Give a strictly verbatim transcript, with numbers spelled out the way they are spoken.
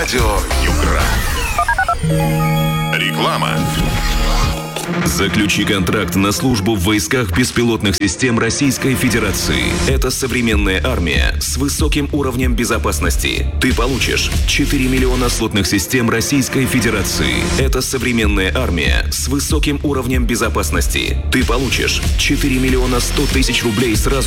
Радио Югра. Реклама. Заключи контракт на службу в войсках беспилотных систем Российской Федерации. Это современная армия с высоким уровнем безопасности. Ты получишь четыре миллиона слотных систем Российской Федерации. Это современная армия с высоким уровнем безопасности. Ты получишь четыре миллиона сто тысяч рублей сразу